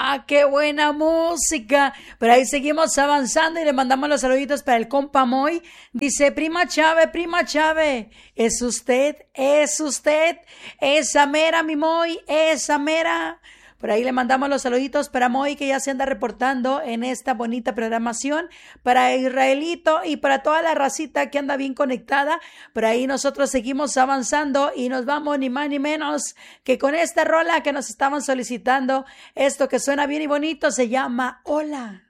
¡Qué buena música! Pero ahí seguimos avanzando y le mandamos los saluditos para el compa Moy. Dice, prima Chave, es usted, esa mera, mi Moy, esa mera. Por ahí le mandamos los saluditos para Moy, que ya se anda reportando en esta bonita programación, para Israelito y para toda la racita que anda bien conectada. Por ahí nosotros seguimos avanzando y nos vamos ni más ni menos que con esta rola que nos estaban solicitando. Esto que suena bien y bonito se llama Hola.